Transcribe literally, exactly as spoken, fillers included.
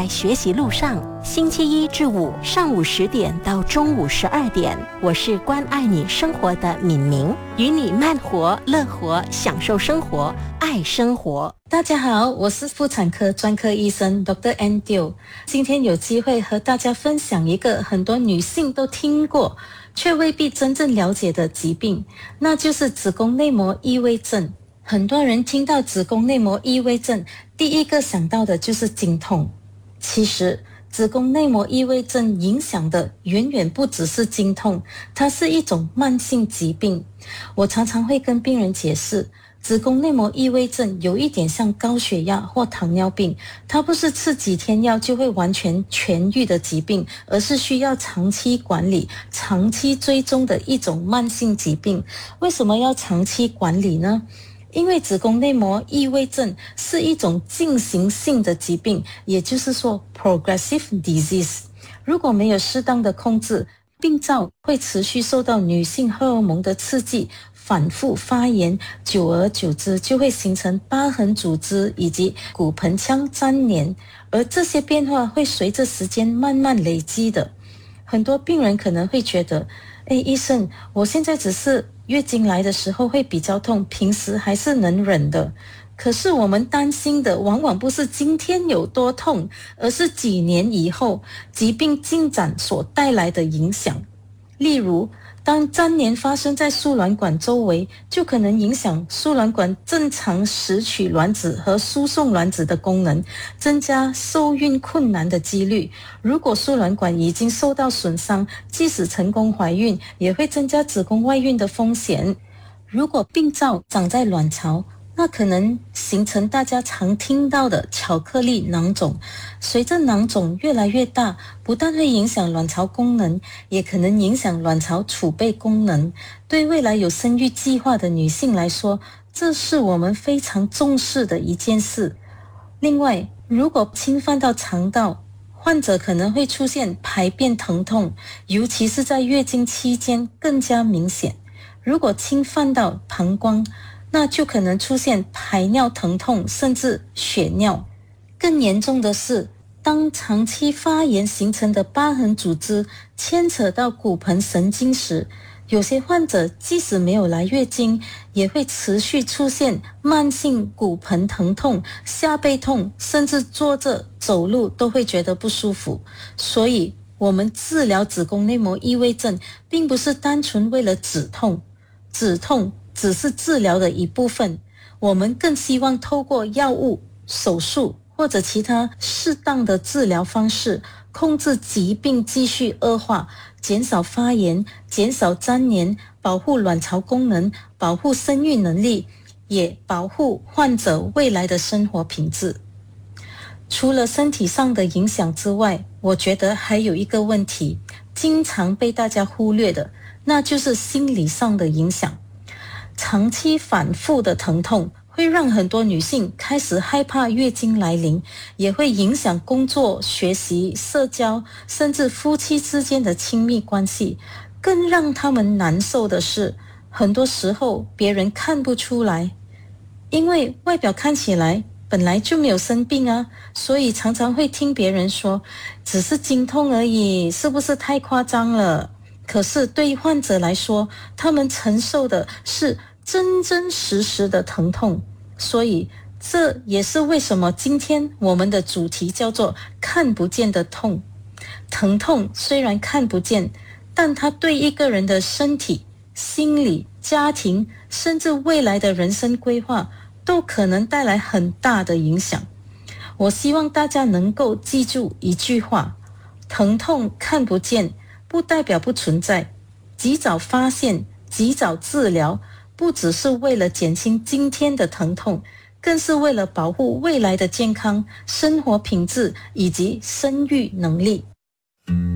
在学习路上，星期一至五上午十点到中午十二点，我是关爱你生活的敏明，与你慢活、乐活，享受生活，爱生活。 大家好，我是妇产科专科医生 Doctor Andrew， 今天有机会和大家分享一个很多女性都听过，却未必真正了解的疾病，那就是子宫内膜异位症。很多人听到子宫内膜异位症，第一个想到的就是经痛。其实，子宫内膜异位症影响的远远不只是经痛，它是一种慢性疾病。我常常会跟病人解释，子宫内膜异位症有一点像高血压或糖尿病，它不是吃几天药就会完全痊愈的疾病，而是需要长期管理、长期追踪的一种慢性疾病。为什么要长期管理呢？因为子宫内膜异位症是一种进行性的疾病，也就是说 progressive disease。 如果没有适当的控制，病灶会持续受到女性荷尔蒙的刺激，反复发炎，久而久之就会形成疤痕组织以及骨盆腔粘连，而这些变化会随着时间慢慢累积的。很多病人可能会觉得，诶，医生，我现在只是月经来的时候会比较痛，平时还是能忍的。可是我们担心的往往不是今天有多痛，而是几年以后疾病进展所带来的影响。例如，当粘连发生在输卵管周围，就可能影响输卵管正常拾取卵子和输送卵子的功能，增加受孕困难的几率。如果输卵管已经受到损伤，即使成功怀孕，也会增加子宫外孕的风险。如果病灶长在卵巢，那可能形成大家常听到的巧克力囊肿。随着囊肿越来越大，不但会影响卵巢功能，也可能影响卵巢储备功能。对未来有生育计划的女性来说，这是我们非常重视的一件事。另外，如果侵犯到肠道，患者可能会出现排便疼痛，尤其是在月经期间更加明显。如果侵犯到膀胱，那就可能出现排尿疼痛，甚至血尿。更严重的是，当长期发炎形成的疤痕组织牵扯到骨盆神经时，有些患者即使没有来月经，也会持续出现慢性骨盆疼痛、下背痛，甚至坐着走路都会觉得不舒服。所以，我们治疗子宫内膜异位症，并不是单纯为了止痛，止痛只是治疗的一部分，我们更希望透过药物、手术或者其他适当的治疗方式，控制疾病继续恶化，减少发炎，减少粘连，保护卵巢功能，保护生育能力，也保护患者未来的生活品质。除了身体上的影响之外，我觉得还有一个问题，经常被大家忽略的，那就是心理上的影响。长期反复的疼痛会让很多女性开始害怕月经来临，也会影响工作、学习、社交，甚至夫妻之间的亲密关系。更让他们难受的是，很多时候别人看不出来，因为外表看起来本来就没有生病啊，所以常常会听别人说，只是经痛而已，是不是太夸张了？可是对于患者来说，他们承受的是真真实实的疼痛。所以这也是为什么今天我们的主题叫做看不见的痛。疼痛虽然看不见，但它对一个人的身体、心理、家庭，甚至未来的人生规划，都可能带来很大的影响。我希望大家能够记住一句话，疼痛看不见，不代表不存在。及早发现，及早治疗，不只是为了减轻今天的疼痛，更是为了保护未来的健康、生活品质以及生育能力。